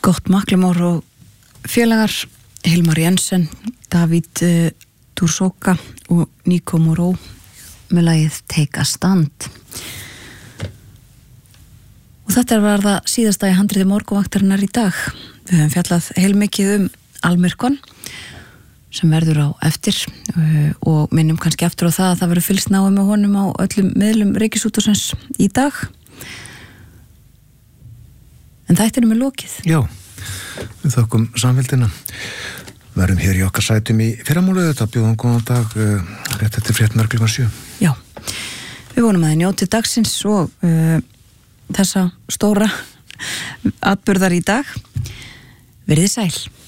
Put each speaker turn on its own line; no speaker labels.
Scott McLemore og félagar, Hilmar Jensen, David Dursoka og Nico Moreau með lagið Take a Stand. Og þetta var það síðasta í handriti morgunvaktarinnar í dag. Við höfum fjallað heilmikið Almyrkvann sem verður á eftir og minnum kannski aftur á það að það verður fylgst náið með honum á öllum miðlum Ríkisútvarpsins í dag. En þættinum lokið.
Já, við þökkum samfélgina. Verðum hér í okkar sætum í fyrramálið, þetta bjóðum góðan dag rétt eftir fréttirnar klukkan 7.
Já, við vonum að þið njótið dagsins og þessa stóra atburðar í dag. Verið sæl.